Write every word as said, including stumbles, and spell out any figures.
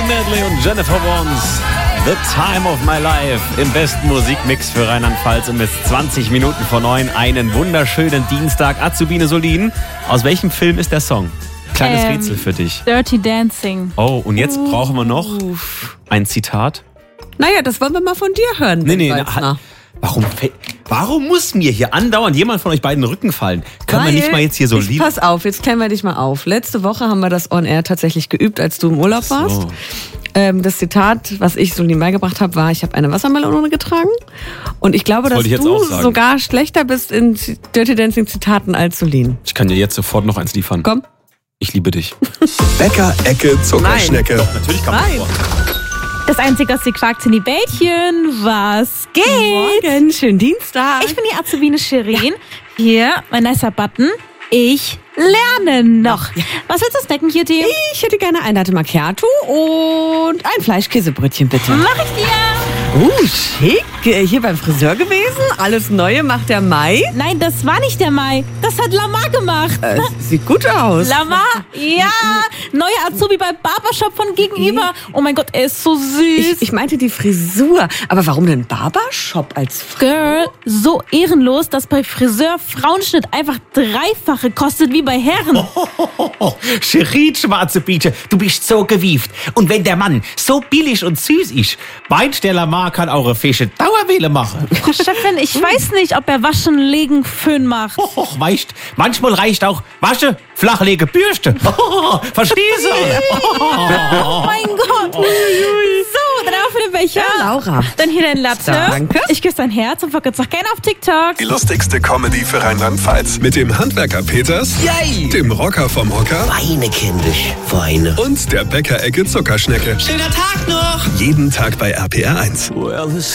Medley und Jennifer Warnes. The Time of My Life im besten Musikmix für Rheinland-Pfalz um bis zwanzig Minuten vor neun. Einen wunderschönen Dienstag. Azubine Solin, aus welchem Film ist der Song? Kleines ähm, Rätsel für dich. Dirty Dancing. Oh, und jetzt uh. brauchen wir noch ein Zitat. Naja, das wollen wir mal von dir hören. Nee, nee, na, warum, warum muss mir hier andauernd jemand von euch beiden den Rücken fallen? Können Weil, wir nicht mal jetzt hier so lieb... Pass auf, jetzt klären wir dich mal auf. Letzte Woche haben wir das On Air tatsächlich geübt, als du im Urlaub so. warst. Ähm, das Zitat, was ich Solin beigebracht habe, war, ich habe eine Wassermelone getragen. Und ich glaube, das dass du sogar schlechter bist in Dirty Dancing Zitaten als Solin. Ich kann dir jetzt sofort noch eins liefern. Komm. Ich liebe dich. Bäcker, Ecke, Zuckerschnecke. Doch, natürlich kann man das vor. Das Einzige, was sie quakt, sind die Bällchen. Was geht? Morgen, schönen Dienstag. Ich bin die Azubine Shirin. Ja. Hier, mein nicer Button. Ich lerne noch. Ja. Was willst du snacken hier, Theo? Ich hätte gerne ein Latte Macchiato und ein Fleischkäsebrötchen, bitte. Mach ich dir. Oh, schick. Hier beim Friseur gewesen. Alles Neue macht der Mai. Nein, das war nicht der Mai. Das hat Lamar gemacht. Äh, sieht gut aus. Lamar? Ja. Neuer Azubi beim Barbershop von gegenüber. Oh mein Gott, er ist so süß. Ich, ich meinte die Frisur. Aber warum denn Barbershop als Frau? Girl, so ehrenlos, dass bei Friseur Frauenschnitt einfach dreifache kostet wie bei Herren. Oh, oh, oh, oh. Shirin, schwarze Biete, du bist so gewieft. Und wenn der Mann so billig und süß ist, meint der Lamar kann eure Fische Dauerwähle machen. Frau Chefin, ich weiß nicht, ob er Waschen, Legen, Föhn macht. Oh, oh, weißt, manchmal reicht auch Wasche, Flachlege, Bürste. Oh, verstehst du? Oh mein Gott. So, dann auch für den Becher. Ja, Laura. Dann hier dein Latte. Danke. Ich küsse dein Herz und folge jetzt auch gerne auf TikTok. Die lustigste Comedy für Rheinland-Pfalz. Mit dem Handwerker Peters, Yay. dem Rocker vom Hocker Weine, kindisch, Weine. und der Bäcker-Ecke Zuckerschnecke. Schöner Tag noch. Jeden Tag bei R P R eins. Well,